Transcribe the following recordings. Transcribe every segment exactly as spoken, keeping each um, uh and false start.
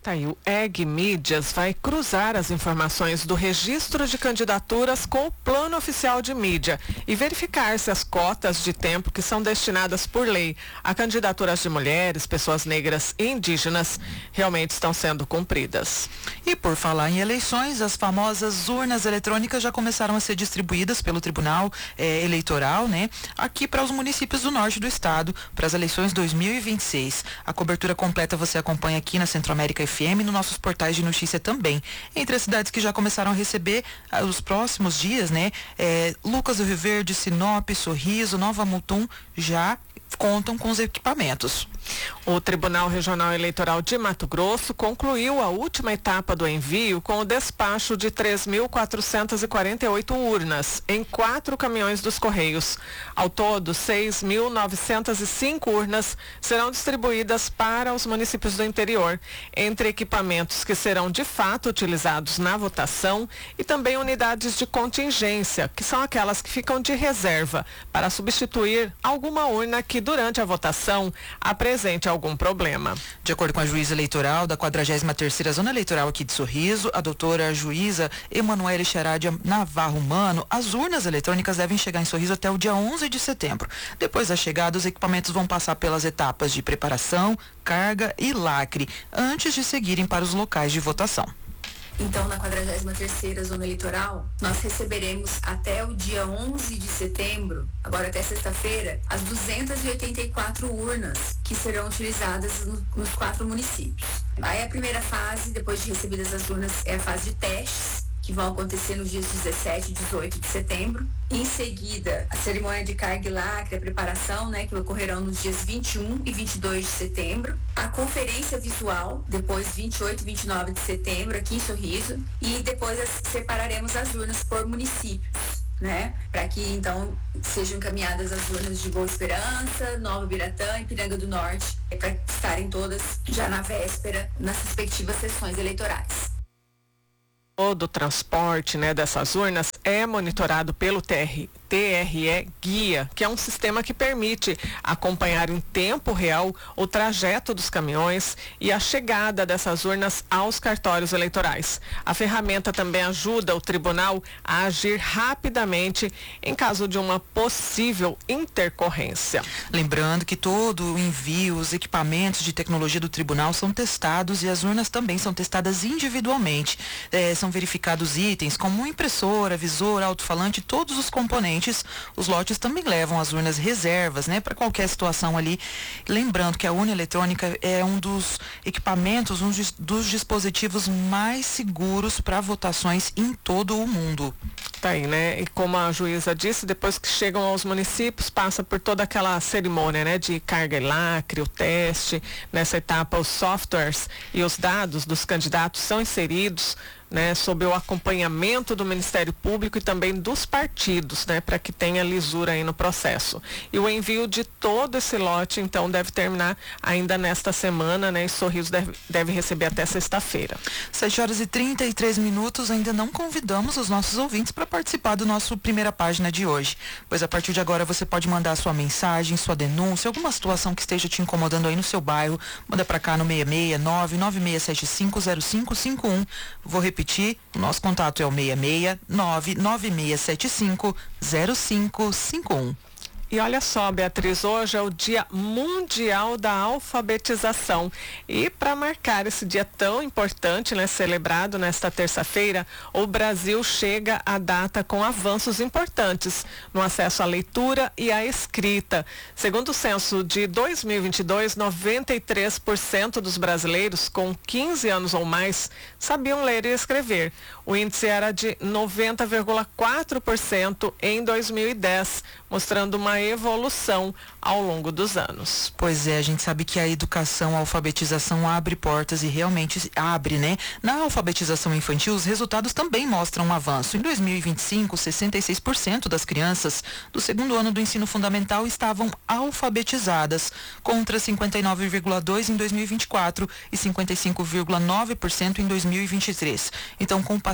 Tá aí, o E G Mídias vai cruzar as informações do registro de candidaturas com o plano oficial de mídia e verificar se as cotas de tempo que são destinadas por lei a candidaturas de mulheres, pessoas negras e indígenas realmente estão sendo cumpridas. E por falar em eleições, as famosas urnas eletrônicas já começaram a ser distribuídas pelo Tribunal eh, Eleitoral, né? Aqui para os municípios do norte do estado, para as eleições dois mil e vinte e seis. A cobertura completa você acompanha aqui na Centro-América F M e nos nossos portais de notícia também. Entre as cidades que já começaram a receber ah, os próximos dias, né? É, Lucas do Rio Verde, Sinop, Sorriso, Nova Mutum já contam com os equipamentos. O Tribunal Regional Eleitoral de Mato Grosso concluiu a última etapa do envio com o despacho de três mil quatrocentas e quarenta e oito urnas em quatro caminhões dos Correios. Ao todo, seis mil novecentas e cinco urnas serão distribuídas para os municípios do interior, entre equipamentos que serão de fato utilizados na votação e também unidades de contingência, que são aquelas que ficam de reserva para substituir alguma urna que durante a votação apresente algum problema. De acordo com a juíza eleitoral da quadragésima terceira Zona Eleitoral aqui de Sorriso, a doutora juíza Emanuele Charadia Navarro Mano, as urnas eletrônicas devem chegar em Sorriso até o dia onze de setembro. Depois da chegada, os equipamentos vão passar pelas etapas de preparação, carga e lacre, antes de seguirem para os locais de votação. Então, na quadragésima terceira Zona Eleitoral, nós receberemos até o dia onze de setembro, agora até sexta-feira, as duzentas e oitenta e quatro urnas que serão utilizadas no, nos quatro municípios. Aí a primeira fase, depois de recebidas as urnas, é a fase de testes, que vão acontecer nos dias dezessete e dezoito de setembro. Em seguida, a cerimônia de carga e lacre, a preparação, né, que ocorrerão nos dias vinte e um e vinte e dois de setembro. A conferência visual, depois vinte e oito e vinte e nove de setembro, aqui em Sorriso. E depois as, separaremos as urnas por municípios, né, para que então sejam encaminhadas as urnas de Boa Esperança, Nova Biratã e Piranga do Norte, para estarem todas já na véspera nas respectivas sessões eleitorais. Todo o transporte, né, dessas urnas é monitorado pelo T R E Guia, que é um sistema que permite acompanhar em tempo real o trajeto dos caminhões e a chegada dessas urnas aos cartórios eleitorais. A ferramenta também ajuda o tribunal a agir rapidamente em caso de uma possível intercorrência. Lembrando que todo o envio, os equipamentos de tecnologia do tribunal são testados e as urnas também são testadas individualmente. É, são verificados itens como impressora, visor, alto-falante, todos os componentes. Os lotes também levam as urnas reservas, né, para qualquer situação ali. Lembrando que a urna eletrônica é um dos equipamentos, um dos dispositivos mais seguros para votações em todo o mundo. Tá aí, né? E como a juíza disse, depois que chegam aos municípios, passa por toda aquela cerimônia, né, de carga e lacre, o teste. Nessa etapa, os softwares e os dados dos candidatos são inseridos, né, sob o acompanhamento do Ministério Público e também dos partidos, né, para que tenha lisura aí no processo. E o envio de todo esse lote, então, deve terminar ainda nesta semana, né, e Sorriso deve, deve receber até sexta-feira. sete horas e trinta e três minutos, ainda não convidamos os nossos ouvintes para participar do nosso primeira página de hoje, pois a partir de agora você pode mandar sua mensagem, sua denúncia, alguma situação que esteja te incomodando aí no seu bairro, manda para cá no seis seis nove nove seis sete cinco zero cinco cinco um. Vou repetir, o nosso contato é o seis seis nove nove seis sete cinco zero cinco cinco um. E olha só, Beatriz, hoje é o Dia Mundial da Alfabetização. E para marcar esse dia tão importante, né, celebrado nesta terça-feira, o Brasil chega à data com avanços importantes no acesso à leitura e à escrita. Segundo o censo de dois mil e vinte e dois, noventa e três por cento dos brasileiros com quinze anos ou mais sabiam ler e escrever. O índice era de noventa vírgula quatro por cento em dois mil e dez, mostrando uma evolução ao longo dos anos. Pois é, a gente sabe que a educação, a alfabetização abre portas e realmente abre, né? Na alfabetização infantil, os resultados também mostram um avanço. Em dois mil e vinte e cinco, sessenta e seis por cento das crianças do segundo ano do ensino fundamental estavam alfabetizadas, contra cinquenta e nove vírgula dois por cento em dois mil e vinte e quatro e cinquenta e cinco vírgula nove por cento em dois mil e vinte e três. Então, com o passar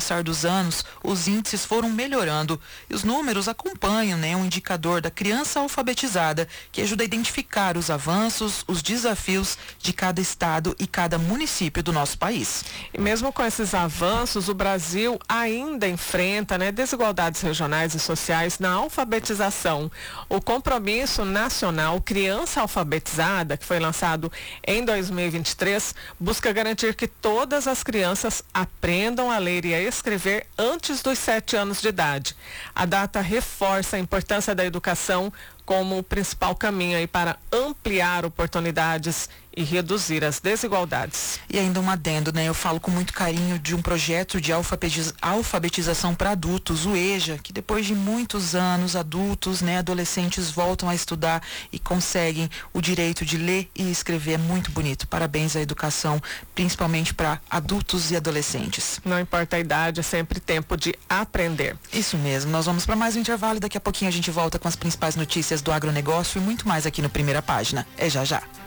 passar dos anos, os índices foram melhorando e os números acompanham, né, um indicador da criança alfabetizada, que ajuda a identificar os avanços, os desafios de cada estado e cada município do nosso país. E mesmo com esses avanços, o Brasil ainda enfrenta, né, desigualdades regionais e sociais na alfabetização. O Compromisso Nacional Criança Alfabetizada, que foi lançado em dois mil e vinte e três, busca garantir que todas as crianças aprendam a ler e a escrever antes dos sete anos de idade. A data reforça a importância da educação como o principal caminho aí para ampliar oportunidades e reduzir as desigualdades. E ainda um adendo, né? Eu falo com muito carinho de um projeto de alfabetiza- alfabetização para adultos, o EJA, que depois de muitos anos, adultos, né, adolescentes voltam a estudar e conseguem o direito de ler e escrever. É muito bonito. Parabéns à educação, principalmente para adultos e adolescentes. Não importa a idade, é sempre tempo de aprender. Isso mesmo. Nós vamos para mais um intervalo e daqui a pouquinho a gente volta com as principais notícias do agronegócio e muito mais aqui no Primeira Página. É já já.